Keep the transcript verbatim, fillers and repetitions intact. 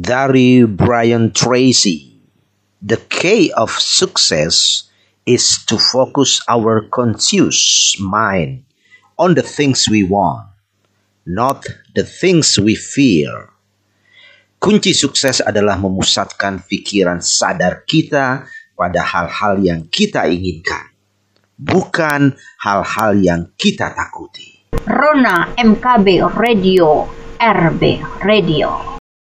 Dari Brian Tracy. The key of success is to focus our conscious mind on the things we want, not the things we fear. Kunci sukses adalah memusatkan pikiran sadar kita pada hal-hal yang kita inginkan, bukan hal-hal yang kita takuti. Rona M K B Radio, R B Radio.